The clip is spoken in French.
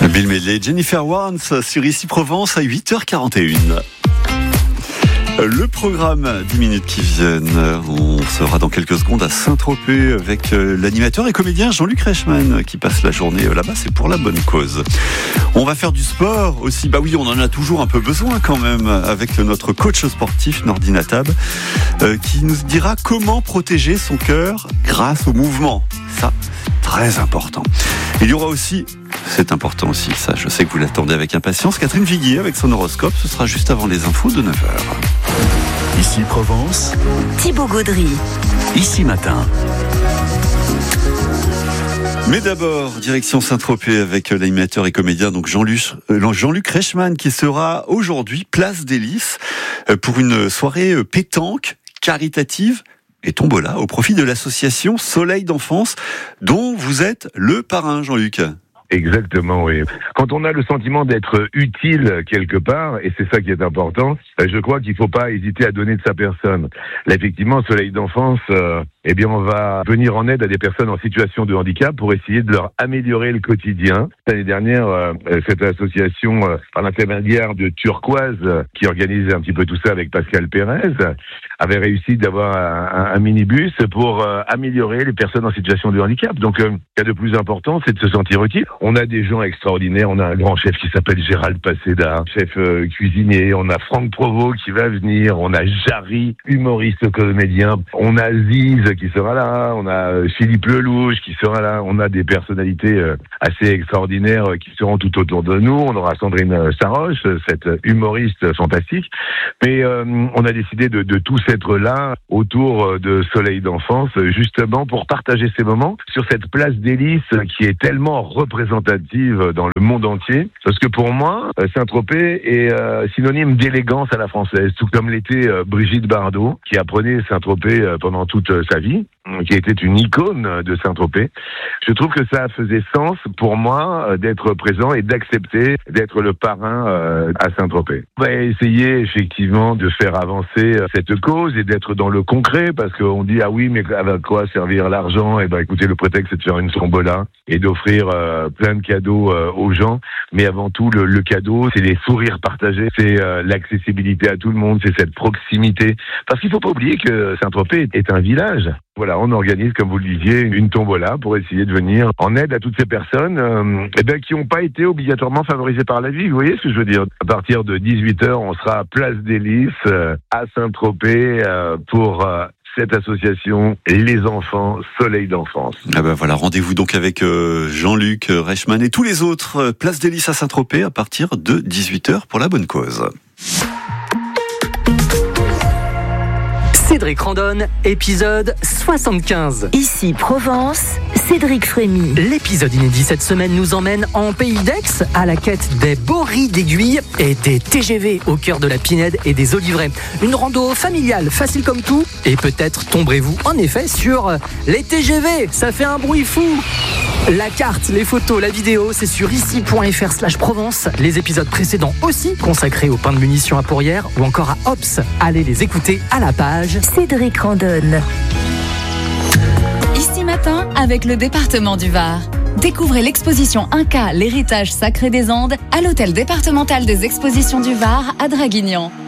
Bill Medley, Jennifer Warnes sur Ici Provence à 8h41. Le programme 10 minutes qui viennent, on sera dans quelques secondes à Saint-Tropez avec l'animateur et comédien Jean-Luc Reichmann qui passe la journée là-bas, c'est pour la bonne cause. On va faire du sport aussi, bah oui, on en a toujours un peu besoin quand même, avec notre coach sportif Nordi Natab qui nous dira comment protéger son cœur grâce au mouvement. Ça, c'est très important. Il y aura aussi, c'est important aussi, ça je sais que vous l'attendez avec impatience, Catherine Viguier avec son horoscope, ce sera juste avant les infos de 9h. Ici Provence, Thibaut Gaudry. Ici Matin. Mais d'abord, direction Saint-Tropez avec l'animateur et comédien donc Jean-Luc Reichmann qui sera aujourd'hui place des Lys pour une soirée pétanque caritative et tombola au profit de l'association Soleil d'Enfance dont vous êtes le parrain, Jean-Luc. Exactement, oui. Quand on a le sentiment d'être utile quelque part, et c'est ça qui est important, je crois qu'il ne faut pas hésiter à donner de sa personne. Là, effectivement, Soleil d'Enfance, on va venir en aide à des personnes en situation de handicap pour essayer de leur améliorer le quotidien. L'année dernière, cette association, par l'intermédiaire de Turquoise, qui organise un petit peu tout ça avec Pascal Pérez, avait réussi d'avoir un minibus pour améliorer les personnes en situation de handicap. Donc, ce qu'il y a de plus important, c'est de se sentir utile. On a des gens extraordinaires. On a un grand chef qui s'appelle Gérald Paseda, chef cuisinier. On a Franck Provost qui va venir. On a Jarry, humoriste comédien. On a Ziz qui sera là. On a Philippe Lelouch qui sera là. On a des personnalités assez extraordinaires qui seront tout autour de nous. On aura Sandrine Saroche, cette humoriste fantastique. Mais on a décidé de tous être là autour de Soleil d'Enfance, justement pour partager ces moments sur cette place des Lys qui est tellement représentative dans le monde entier. Parce que pour moi, Saint-Tropez est synonyme d'élégance à la française, tout comme l'était Brigitte Bardot, qui apprenait Saint-Tropez pendant toute sa vie, qui était une icône de Saint-Tropez. Je trouve que ça faisait sens pour moi d'être présent et d'accepter d'être le parrain à Saint-Tropez. On va essayer effectivement de faire avancer cette cause et d'être dans le concret, parce qu'on dit ah oui, mais à quoi servir l'argent? Et écoutez, le prétexte c'est de faire une tombola et d'offrir plein de cadeaux aux gens, mais avant tout le cadeau c'est les sourires partagés, c'est l'accessibilité à tout le monde, c'est cette proximité, parce qu'il faut pas oublier que Saint-Tropez est un village. Voilà, on organise, comme vous le disiez, une tombola pour essayer de venir en aide à toutes ces personnes qui n'ont pas été obligatoirement favorisées par la vie. Vous voyez ce que je veux dire? À partir de 18h, on sera à Place des Lys à Saint-Tropez pour cette association Les Enfants Soleil d'Enfance. Ah ben voilà, rendez-vous donc avec Jean-Luc Reichmann et tous les autres Place des Lys à Saint-Tropez à partir de 18h pour la bonne cause. Cédric Randonne, épisode 75. Ici Provence, Cédric Frémy. L'épisode inédit cette semaine nous emmène en Pays d'Aix à la quête des boris d'aiguilles et des TGV au cœur de la Pinède et des Oliveraies. Une rando familiale, facile comme tout, et peut-être tomberez-vous en effet sur les TGV. Ça fait un bruit fou. La carte, les photos, la vidéo, c'est sur ici.fr/Provence. Les épisodes précédents aussi consacrés au pain de munitions à Pourrières ou encore à Ops. Allez les écouter à la page Cédric Randonne. Ici Matin avec le département du Var. Découvrez l'exposition Inca, l'héritage sacré des Andes à l'hôtel départemental des expositions du Var à Draguignan.